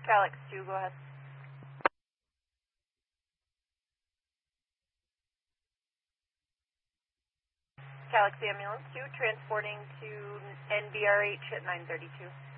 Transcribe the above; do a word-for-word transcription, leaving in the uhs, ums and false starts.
Calix two, go ahead. Calix Ambulance two, transporting to N B R H at nine thirty-two.